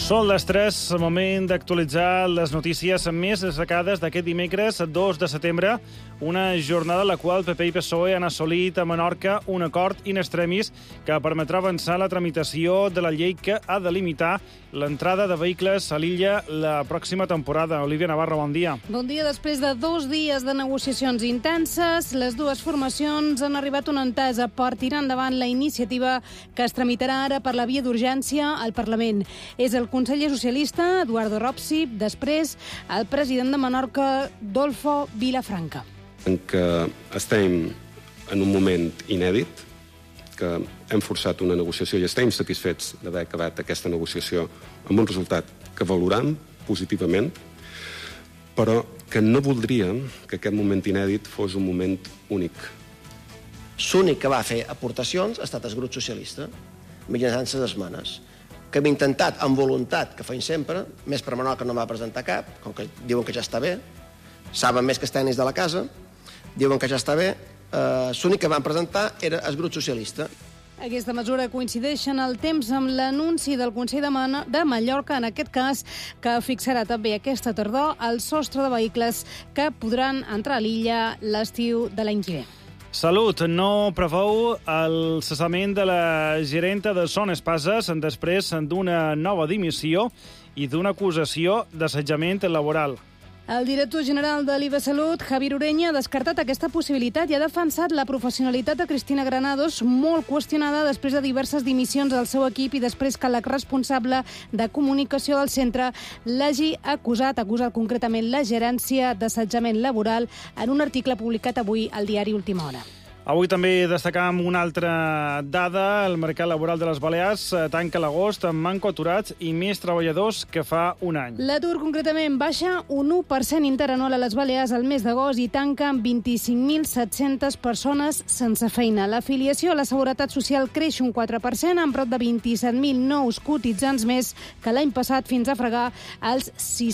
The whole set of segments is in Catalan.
Són les 3, moment d'actualitzar les notícies més destacades d'aquest dimecres 2 de setembre, una jornada en la qual PP i PSOE han assolit a Menorca un acord in extremis que permetrà avançar la tramitació de la llei que ha de limitar l'entrada de vehicles a l'illa la pròxima temporada. Olivia Navarro, bon dia. Bon dia. Després de 2 dies de negociacions intenses, les dues formacions han arribat a una entesa per tirar endavant la iniciativa que es tramitarà ara per la via d'urgència al Parlament. És el conseller socialista, Eduardo Ropsi, després el president de Menorca, Dolfo Vilafranca. En què estem en un moment inèdit, que hem forçat una negociació i estem satisfets d'haver acabat aquesta negociació amb un resultat que valorem positivament, però que no voldríem que aquest moment inèdit fos un moment únic. L'únic que va fer aportacions ha estat el grup socialista, mitjançant les esmenes, que hem intentat, amb voluntat, que feim sempre, més per Menorca no va presentar cap, com que diuen que ja està bé, saben més que els tècnics de la casa, diuen que ja està bé, l'únic que van presentar era el grup socialista. Aquesta mesura coincideix en el temps amb l'anunci del Consell de Mallorca, en aquest cas, que fixarà també aquesta tardor el sostre de vehicles que podran entrar a l'illa l'estiu de l'any que ve. Salut no preveu el cessament de la gerenta de Son Espases després d'una nova dimissió i d'una acusació d'assetjament laboral. El director general de l'IBE Salut, Javier Ureña, ha descartat aquesta possibilitat i ha defensat la professionalitat de Cristina Granados, molt qüestionada després de diverses dimissions del seu equip i després que la responsable de comunicació del centre l'hagi acusat concretament la gerència d'assetjament laboral en un article publicat avui al diari Última Hora. Avui també destacam una altra dada. El mercat laboral de les Balears tanca l'agost amb manco aturats i més treballadors que fa un any. L'atur, concretament, baixa un 1% interanual a les Balears al mes d'agost i tanca amb 25.700 persones sense feina. L'afiliació a la Seguretat Social creix un 4%, amb prop de 27.000 nous cotitzants més que l'any passat, fins a fregar els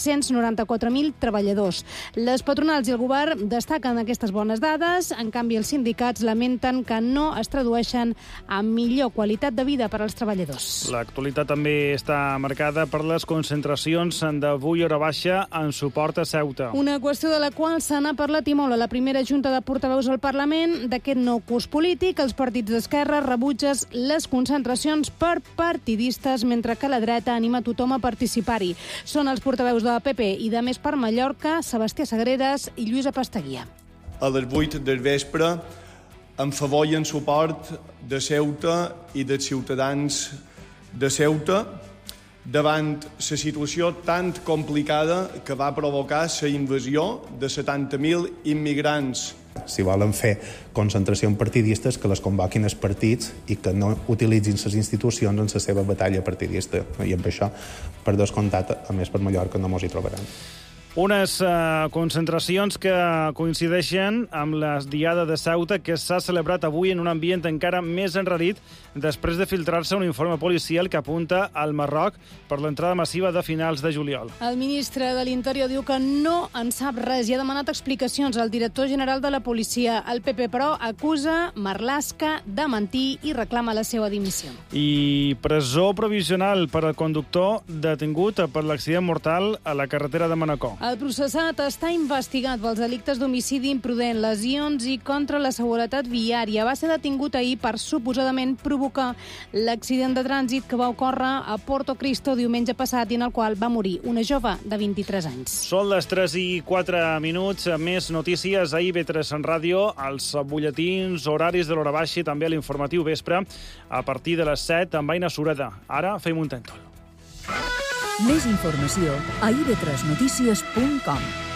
694.000 treballadors. Les patronals i el govern destaquen aquestes bones dades. En canvi, els sindicats lamenten que no es tradueixen en millor qualitat de vida per als treballadors. L'actualitat també està marcada per les concentracions d'avui hora baixa en suport a Ceuta. Una qüestió de la qual se n'ha parlat i molt a la primera junta de portaveus al Parlament d'aquest nou curs polític. Els partits d'esquerra rebutgen les concentracions per partidistes, mentre que la dreta anima tothom a participar-hi. Són els portaveus de PP i de Més per Mallorca, Sebastià Sagreras i Lluïsa Pastaguia. A les 8 del vespre, en favor i en suport de Ceuta i dels ciutadans de Ceuta davant la situació tan complicada que va provocar la invasió de 70.000 immigrants. Si volen fer concentracions partidistes, que les convoquin els partits i que no utilitzin les institucions en la seva batalla partidista. I amb això, per descomptat, a Més per Mallorca no mos hi trobaran. Unes concentracions que coincideixen amb la Diada de Ceuta, que s'ha celebrat avui en un ambient encara més enrarit després de filtrar-se un informe policial que apunta al Marroc per l'entrada massiva de finals de juliol. El ministre de l'Interior diu que no en sap res i ha demanat explicacions al director general de la policia. El PP, però, acusa Marlaska de mentir i reclama la seva dimissió. I presó provisional per al conductor detingut per l'accident mortal a la carretera de Manacor. El processat està investigat pels delictes d'homicidi imprudent, lesions i contra la seguretat viària. Va ser detingut ahir per suposadament provocar l'accident de trànsit que va ocórrer a Porto Cristo diumenge passat i en el qual va morir una jove de 23 anys. Són les 3:04. Més notícies a IB3 en ràdio, als butlletins horaris de l'hora baixa i també a l'informatiu vespre a partir de les 7 amb Aina Sureda. Ara fem un tèntol. Més informació a ib3notícies.com.